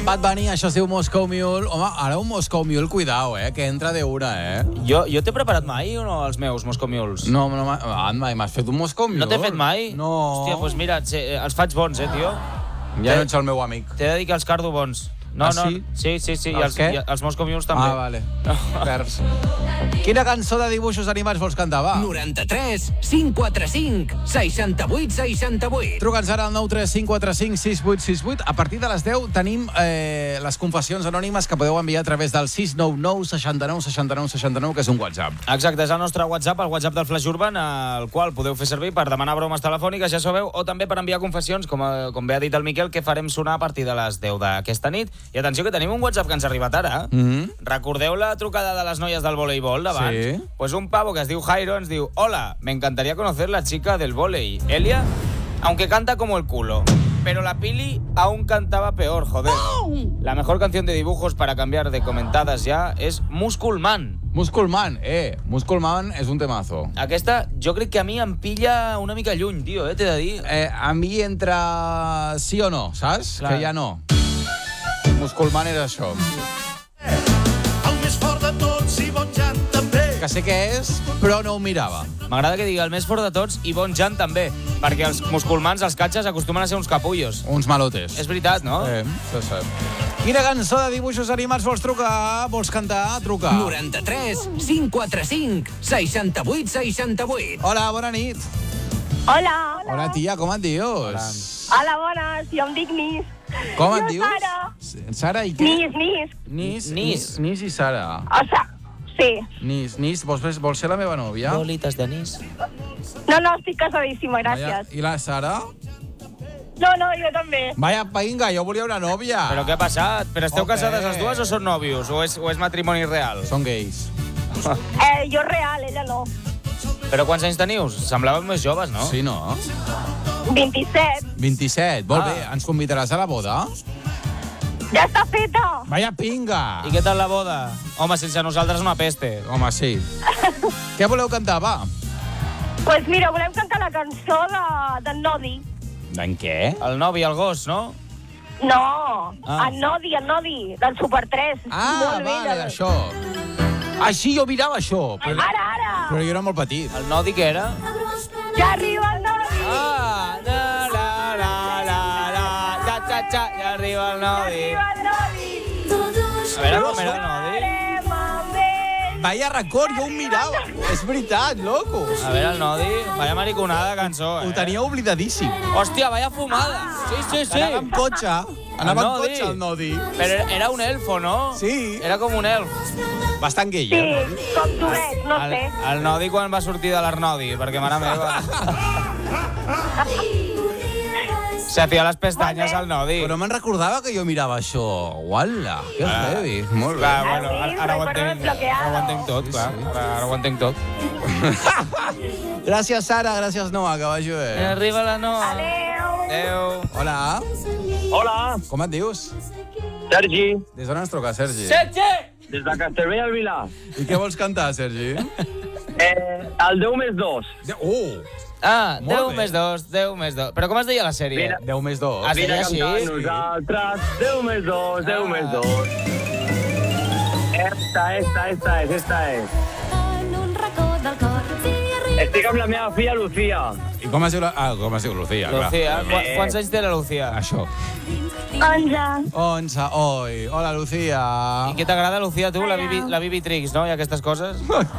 Bad Bunny, això es diu Moscow Mule. Home, ara un Moscow Mule, cuidao, que entra de una, Jo t'he preparat mai o no els meus Moscow Mules? No, mai m'has fet un Moscow Mule? No t'he fet mai? No. Hòstia, doncs mira, els faig bons, tio. Ja no ets el meu amic. T'he de dir que els cardo bons. No, sí? Sí. I els Moscow Mules també. Ah, vale. Perds. Quina cançó de dibuixos animats vols cantar, va? 93 545 68 68. Truca'ns ara al 93545 6868. A partir de les 10 tenim les confessions anònimes que podeu enviar a través del 699 69 69 69, que és un WhatsApp. Exacte, és el nostre WhatsApp, el WhatsApp del Flash Urban, el qual podeu fer servir per demanar bromes telefòniques, ja sabeu, o també per enviar confessions, com bé ha dit el Miquel, que farem sonar a partir de les 10 d'aquesta nit. I atenció, que tenim un WhatsApp que ens ha arribat ara. Recordeu la trucada de les noies del voleibol d'abans? Sí. Pues un pavo que es diu Jairo ens diu: hola, me encantaría conocer la chica del volei. Elia, aunque canta como el culo. Pero la Pili aún cantaba peor, joder. La mejor canción de dibujos para cambiar de comentadas ya es Musculman. Musculman, Musculman és un temazo. Aquesta, jo crec que a mi em pilla una mica lluny, tio, t'he de dir. A mi entra sí o no, saps? Clar. Que ja no. Musculman era això. El més fort de tots i bon Jan també. Que sé què és, però no ho mirava. M'agrada que digui el més fort de tots i bon Jan també, perquè els musculmans, els catxes, acostumen a ser uns capullos. Uns malotes. És veritat, no? Se sap. Quina cançó de dibuixos animats vols trucar? Vols cantar? Truca. 93 545 68 68. Hola, bona nit. Hola. Hola, tia, com et dius? Hola, bones. Jo em dic Nis. Com et Jo, dius? Sara. Sara i què? Nis. Nis i Sara. O sea, sí. Nis, vols ser la meva nòvia? Bolites d'anís. No, estic casadíssima, gràcies. I la Sara? No, jo també. Vaya pinga, jo volia una nòvia. Però què ha passat? Però esteu Ok. casades les dues o són nòvios? O és matrimoni real? Són gais. Jo real, ella no. Però quants anys teniu? Semblàveu més joves, no? Sí, no? 27. 27. Molt bé, ens convidaràs a la boda? Ja està feta. Vaya pinga. I què tal la boda? Home, sense nosaltres una peste. Home, sí. Què voleu cantar, va? Pues mira, volem cantar la cançó d'en Nodi. D'en què? El novi, el gos, no? No, Ah. en Nodi, del Super 3. Ah, Molt vale, bella. això. Ah, sí, jo mirava això. Ara. Però jo era molt petit. El nodi què era? Ja arriba el Nodi. Ah, ja arriba el nodi. Arriba el Nodi. A veure com era el nodi. Farem amb ell. Vaya record, jo ho mirava. És veritat, loco. A veure el nodi. Vaya mariconada cançó, Ho tenia oblidadíssim. Hòstia, vaya fumada. Sí. Anava amb cotxe. Anava amb Nodi. cotxe, el Nodi. Però era un elfo, no? Sí. Era com un elf. Bastant gay, Sí, com tu veig, no sé. El nodi quan va sortir de l'Arnodi, perquè mare meva... Se feia les pestanyes al nodi. Però me'n recordava que jo mirava això. Uala, que heavy. Molt bé. Clar, bueno, Has vist? ara ho Recuerdo entenc. desbloqueado. Ara ho entenc tot, clar. Ara ho entenc tot. Gràcies, Sara. Gràcies, Noa, que vagi bé. Arriba la Noa. Adéu. Adéu. Hola. Hola, Com et dius? Sergi, Des d'on ens truca, Sergi? Setge! des de Castellbell al Vilar. I què vols cantar, Sergi? El 10 més 2. Ah, Molt 10 bé. més 2, 10 més 2. Però com es deia la sèrie? Mira. 10 més 2. Ah, Vine a sí? cantar Sí. nosaltres. 10 més 2, 10 més 2. Esta és. En un racó del cor. Estic amb la meva filla Lucía. I com es diu com es diu Lucía, clar. Lucía. Quants anys té la Lucía? Això. 11. 11, oi. Hola, Lucía. I què t'agrada, Lucía, tu? La Bibi Trix, no? I aquestes coses?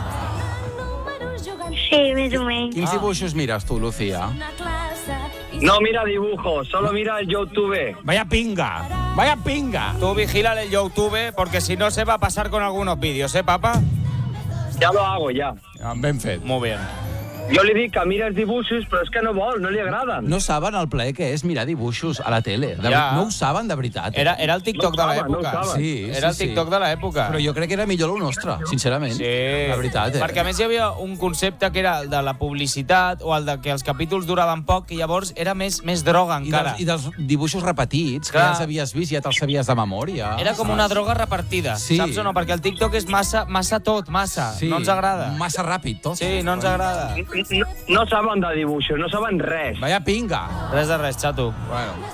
Sí, més o menys. Quins dibuixos mires tu, Lucía? No mira dibujos, solo mira el YouTube. Vaya pinga. Vaya pinga. Tú vigila el YouTube, porque si no se va a pasar con algunos vídeos, ¿eh, papá? Ja lo hago, ja. Ben fet. Muy bien. Jo li dic que mira els dibuixos, però és que no vol, no li agraden. No saben el plaer que és mirar dibuixos a la tele. Ja. No ho saben, de veritat. Era el TikTok de l'època. No ho saben. Sí, Era el TikTok de l'època. Però jo crec que era millor el nostre, sincerament. Sí. La veritat, Perquè a més hi havia un concepte que era el de la publicitat o el de que els capítols duraven poc i llavors era més droga encara. I dels dibuixos repetits, que Clar. ja els havies vist, ja te'ls sabies de memòria. Era com una droga repartida, Sí. saps o no? Perquè el TikTok és massa tot, massa. Sí. No ens agrada. Massa ràpid, tot. Sí, no ens agrada. No saben de dibuixos, no saben res. Vaya pinga. Res de res, xato. Bueno.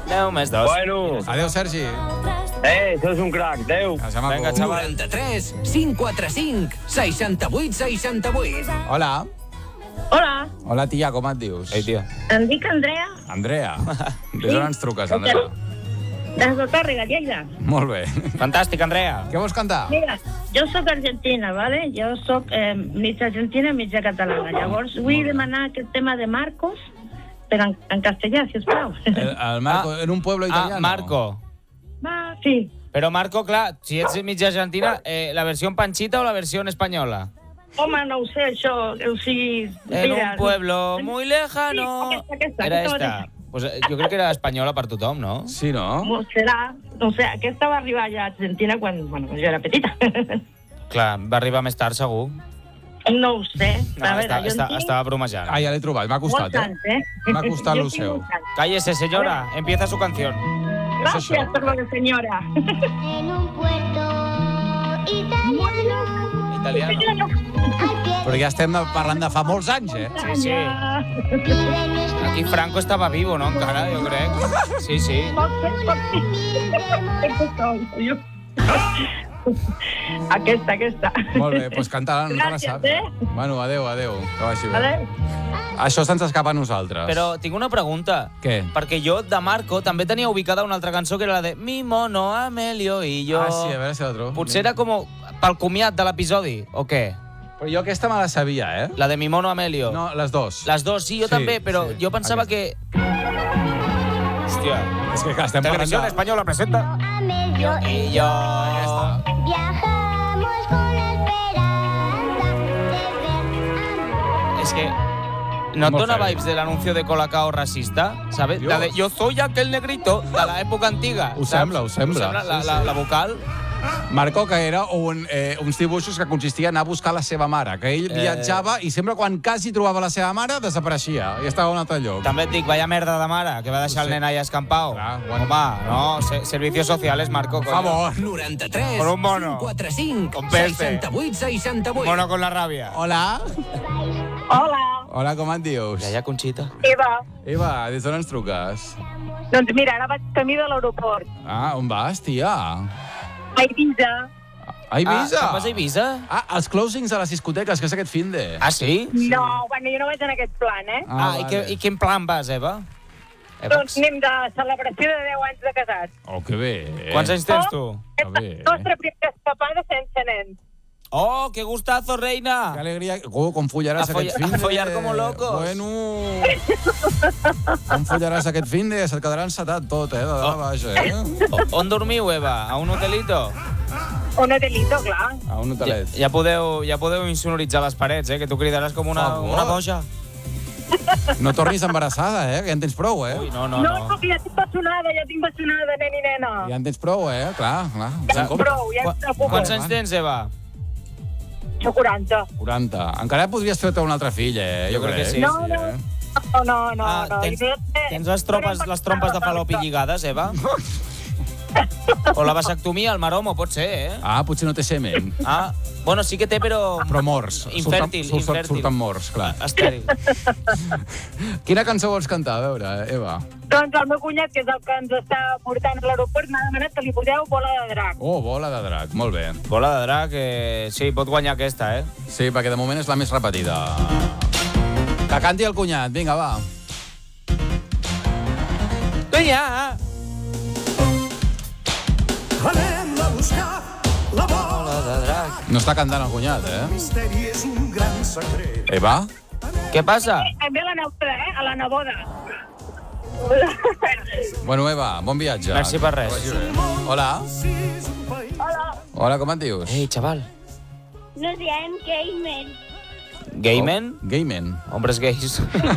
10 més 2. Bueno, Adéu, Sergi. sos un crac, adéu. Vinga, xaval. 93 545 68 68. Hola. Hola, Hola, tia, com et dius? Ei, tia. em dic Andrea, Andrea. Des d'on ens truques, Andrea? des de Tàrrega, Lleida. Molt bé. Fantàstic, Andrea. Què vols cantar? Mira, jo sóc argentina, ¿vale? Jo sóc mitja argentina i mitja catalana. Llavors, vull demanar aquest tema de Marcos, però en castellà, si us plau. El Marco, en un pueblo italiano. Marco. Va, sí. Però Marco, clar, si ets mitja argentina, la versió en panxita o la versió en espanyola? Home, no ho sé, això, o sigui... En mira, un pueblo muy lejano... Sí, aquesta, Era aquesta esta. Pues jo crec que era espanyola per tothom, no? Sí, no? Serà, no sé, aquesta va arribar ja a Argentina quan jo era petita. Clar, va arribar més tard, segur. No ho sé. No, estava bromejant. Ah, ja l'he trobat, m'ha costat, Molts anys, M'ha costat Jo lo tinc seu. molts anys. Cállese, señora. Empieza su canción. Gràcies per lo de senyora. En un puerto italiano. Italiano. Però ja estem parlant de fa molts anys, Sí, sí. Aquí Franco estava vivo, no? Encara, jo crec. Sí, sí. Aquesta. Molt bé, doncs canta-la, no te la saps. Gràcies, Bueno, adéu, que vagi bé. Vale? Això se'ns escapa a nosaltres. Però tinc una pregunta. Què? Perquè jo, de Marco, també tenia ubicada una altra cançó que era la de Mi mono Amelio i jo... Ah, sí, a veure si la trobo. Potser era com pel comiat de l'episodi, o què? Però jo aquesta me la sabia, La de Mi mono Amelio. No, les dos. Les dos, sí, jo també, però jo pensava que... Hòstia. És que clar, estem parlant Televisión de... Española presenta... Amelio I jo... viajamos con la esperanza de ver. És que... ¿No et Molt dona heavy. vibes de l'anuncio de Colacao racista? ¿Sabes? Dios. La de yo soy aquel negrito de la època antiga. Ho saps? sembla, ho sembla. La, Sí, la, sí. la vocal? Marco, que era uns dibuixos que consistia en anar a buscar la seva mare, que ell viatjava i sempre quan quasi trobava la seva mare desapareixia i estava a un altre lloc. També et dic, vaya merda de mare, que va deixar el nen allà escampau. Clar, bueno. Home, no, servicios sociales, Marco. Per favor. 93 Con un mono. 545 Con peste. 68 68. Mono con la ràbia. Hola. Hola, Hola, com et dius? Ja, Conxita. Eva. Eva, des d'on ens truques? Doncs mira, ara vaig camí de l'aeroport. Ah, on vas, tia? A Ibiza. A Ibiza? Ah, vas a Ibiza? Ah, els closings a les discoteques, que és aquest finde. Ah, sí? No, bueno, jo no vaig en aquest plan, Ah, i quin plan vas, Eva? Doncs anem de celebració de 10 anys de casats. Oh, que bé. Quants anys tens tu? Que bé. Nostra primera escapada sense nen. Oh, qué gustazo, reina. Qué alegría. Com follaràs A aquest follar- finde? a follar como locos. Bueno. Com follaràs aquest finde? Se't quedarà encetat tot, de dalt a baix, On dormiu, Eva? A un hotelito? Un hotelito, clar. A un hotelet. Ja podeu insonoritzar les parets, que tu cridaràs com una boja. No tornis embarassada, que ja en tens prou, Ui, no. No, que ja tinc bessonada, nen i nena. Ja en tens prou, clar. Prou, ja està Quants anys tens, Eva? Jo 40. 40. Encara podries fer-te un altre fill, Jo crec que sí. No. Ah, tens les trompes de fallopi lligades, Eva? O la vasectomia, el maromo, pot ser, Ah, potser no té semen. Ah, bueno, sí que té, però... Però morts. Infèrtil. Surten morts, clar. Estèril. Quina cançó vols cantar, a veure, Eva? Doncs el meu cunyat, que és el que ens està portant a l'aeroport, m'ha demanat que li poseu bola de drac. Oh, bola de drac, molt bé. Bola de drac, sí, pot guanyar aquesta, Sí, perquè de moment és la més repetida. Que canti el cunyat, vinga, va. Cunyat! Anem a buscar la bola de drac. No està cantant el cunyat, misteri és un gran secret. Eva? Què passa? També a la neboda, a la neboda. Bueno, Eva, bon viatge. Merci per res. Que vagi bé. Hola. Hola, com et dius? Ei, xaval. Nos diem Gamer. Gaymen? Gaymen. Hombres gays.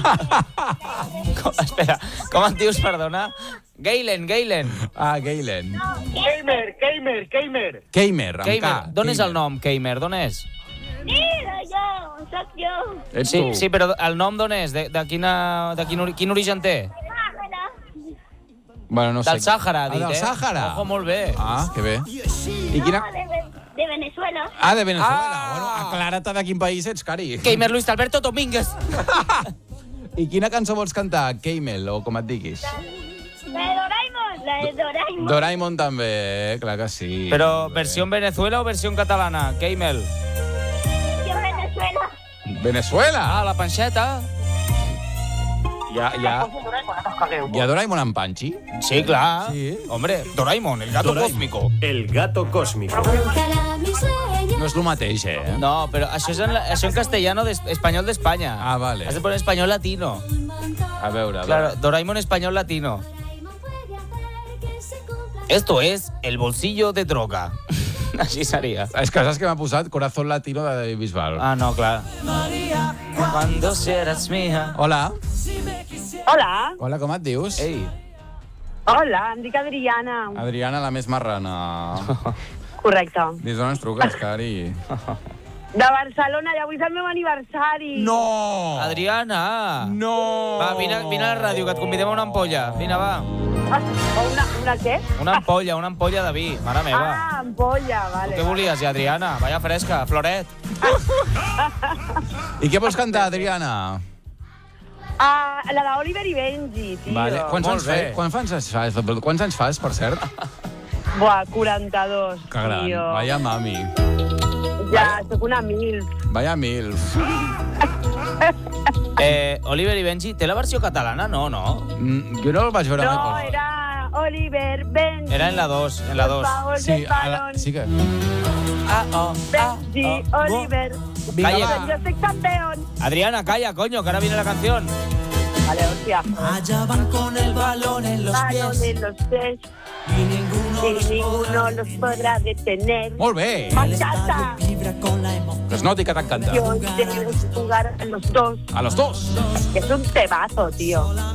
Espera, com et dius, perdona? Gaylen. Ah, Gaylen. Gamer. Keimer, amb Keimer. K. D'on és el nom, Keimer? D'on és? Mira, soc jo. Ets Sí, tu. sí, però el nom d'on és? De quin origen té? Bueno, no sé. Del Sàhara, ha dit, del Sàhara. Ojo, molt bé. Ah, que bé. I quina... De Venezuela. Ah, de Venezuela. Ah. Bueno, aclara't de quin país ets, cari. Keimer Luis Alberto Domínguez. I quina cançó vols cantar? Keimel, o com et diguis? De Doraemon. La de Doraemon. Doraemon també, clar que sí. Però Molt bé. versió en Venezuela o versió en catalana? Keimel. Yo en Venezuela. Venezuela! Ah, la panxeta. Hi ha Doraemon en Panchi? Sí, clar. Sí. Hombre, Doraemon, el gato cósmico. El gato cósmico. No és el mateix, eh? No, però això és això en castellano espanyol d'Espanya. Ah, vale. Has de poner espanyol latino. A veure, Claro, Doraemon español latino. Esto es el bolsillo de droga. Així seria. És que saps que m'ha posat Corazón Latino de David Bisbal. Ah, no, clar. Cuando serás mía. Hola. Hola. Hola, com et dius? Ei. Hola, em dic Adriana. Adriana, la més marrana. Correcte. Des d'on ens truques, cari? De Barcelona, i avui és el meu aniversari. No! Adriana. No! Va, vine a la ràdio, que et convidem a una ampolla. Vine, va. Una què? Una ampolla de vi. Mare meva. Ah, ampolla, vale. Què volies, Adriana? Vaya fresca, Floret. I què vols cantar, Adriana? La d'Oliver i Benji, tio. Vale. Quants Molt bé. anys fas, per cert? Buah, 42, Que gran. tio. Vaya mami. Ja, sóc una mil. Vaya milf. Oliver i Benji, té la versió catalana? No, no. Jo no el vaig veure No, mai. era Oliver, Benji. Era en la 2, en la 2. Los pavos Sí, del balón. sí que... Benji, Oliver. Calla. Yo soy campeón. Adriana, calla, coño, que ahora viene la canción. Vale, hostia. Allá van con el balón en los Balón pies en los pies y ninguno y ninguno los podrá detener. Molt bé. ¡Bachata! vibra con la emoción. Que es noti que t'encanta. Debemos jugar a los dos. A los dos. Que es un temazo, tío.